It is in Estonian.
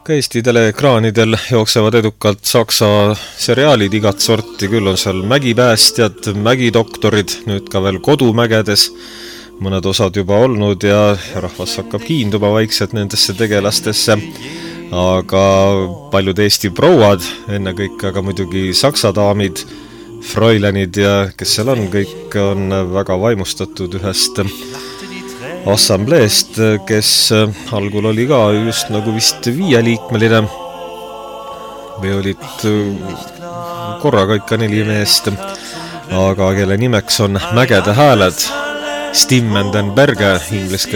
Ka Eesti teleekraanidel jooksevad edukalt saksa seriaalid igat sorti, küll on seal mägipäästjad, mägidoktorid, nüüd ka veel kodumägedes, mõned osad juba olnud ja rahvas hakkab kiinduma vaikselt nendesse tegelastesse, aga paljud Eesti prouad, ennekõike aga muidugi saksa daamid, fräulenid ja kes seal on, kõik on väga vaimustatud ühest assambleest, kes algul oli ka just nagu vist 5-liikmeline või olid korraga ikka 4 meest, aga kelle nimeks on Mägede hääled, Stimmen den Berge inglise